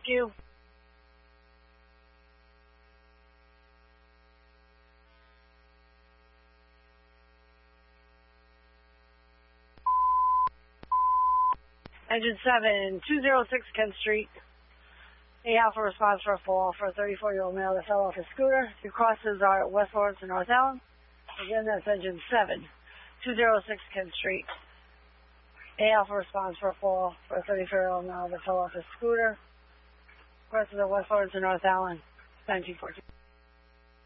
Thank you. Engine 7, 206 Kent Street. A Alpha response for a fall for a 34-year-old male that fell off his scooter. Your crosses are at West Lawrence and North Allen. Again, that's engine 7, 206 Kent Street. A Alpha response for a fall for a 34-year-old male that fell off his scooter. Crosses at West Lawrence and North Allen, 1914.